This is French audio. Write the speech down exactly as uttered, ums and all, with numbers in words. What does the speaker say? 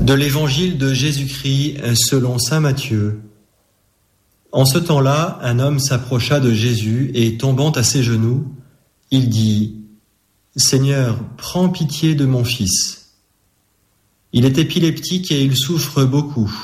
De l'Évangile de Jésus-Christ selon saint Matthieu. En ce temps-là, un homme s'approcha de Jésus et, tombant à ses genoux, il dit « Seigneur, prends pitié de mon fils. Il est épileptique et il souffre beaucoup.